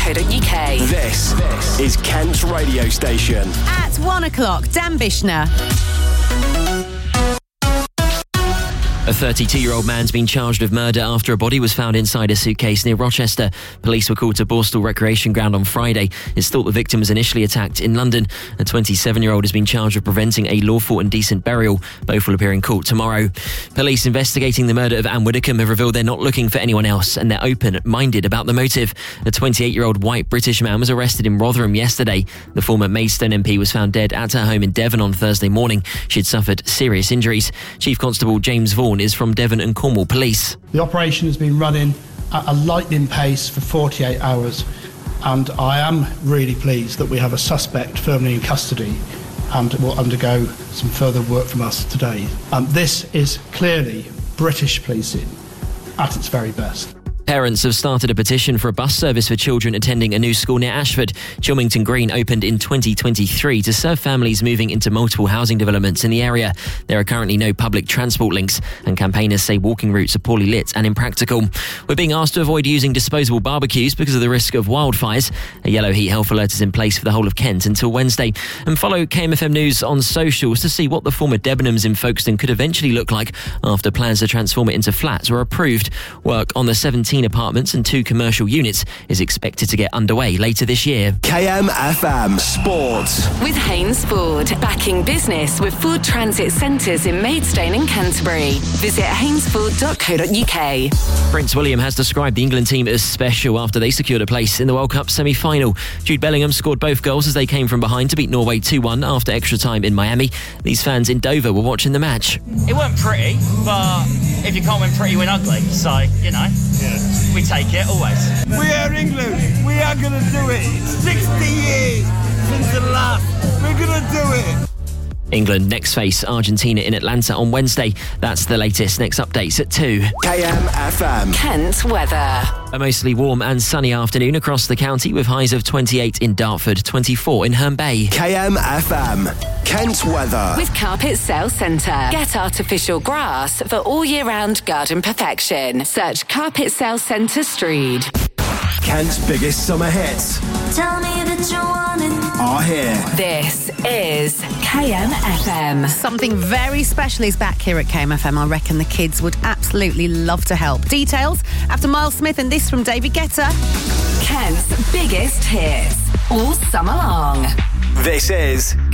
kent.co.uk. This is Kent's radio station. At 1 o'clock, Dan Bishner. A 32-year-old man's been charged with murder after a body was found inside a suitcase near Rochester. Police were called to Borstal Recreation Ground on Friday. It's thought the victim was initially attacked in London. A 27-year-old has been charged with preventing a lawful and decent burial. Both will appear in court tomorrow. Police investigating the murder of Anne Widdecombe have revealed they're not looking for anyone else and they're open-minded about the motive. A 28-year-old white British man was arrested in Rotherham yesterday. The former Maidstone MP was found dead at her home in Devon on Thursday morning. She'd suffered serious injuries. Chief Constable James Vaughan is from Devon and Cornwall Police. The operation has been running at a lightning pace for 48 hours, and I am really pleased that we have a suspect firmly in custody and will undergo some further work from us today. This is clearly British policing at its very best. Parents have started a petition for a bus service for children attending a new school near Ashford. Chilmington Green opened in 2023 to serve families moving into multiple housing developments in the area. There are currently no public transport links, and campaigners say walking routes are poorly lit and impractical. We're being asked to avoid using disposable barbecues because of the risk of wildfires. A yellow heat health alert is in place for the whole of Kent until Wednesday. And follow KMFM News on socials to see what the former Debenhams in Folkestone could eventually look like after plans to transform it into flats were approved. Work on the 17 apartments and 2 commercial units is expected to get underway later this year. KMFM Sports. With Haynes Ford, backing business with Ford Transit Centres in Maidstone and Canterbury. Visit haynesford.co.uk. Prince William has described the England team as special after they secured a place in the World Cup semi-final. Jude Bellingham scored both goals as they came from behind to beat Norway 2-1 after extra time in Miami. These fans in Dover were watching the match. It weren't pretty, but if you can't win pretty, win ugly. So, we take it always. We are England. We are going to do it. 60 years since the last. We're going to do it. England next face Argentina in Atlanta on Wednesday. That's the latest. Next updates at 2. KMFM. Kent weather. A mostly warm and sunny afternoon across the county with highs of 28 in Dartford, 24 in Herne Bay. KMFM. Kent weather. With Carpet Sale Centre. Get artificial grass for all year-round garden perfection. Search Carpet Sale Centre Street. Kent's biggest summer hits. Tell me that you want it. Are here. This is KMFM. Something very special is back here at KMFM. I reckon the kids would absolutely love to help. Details after Miles Smith and this from David Guetta. Kent's biggest hits all summer long. This is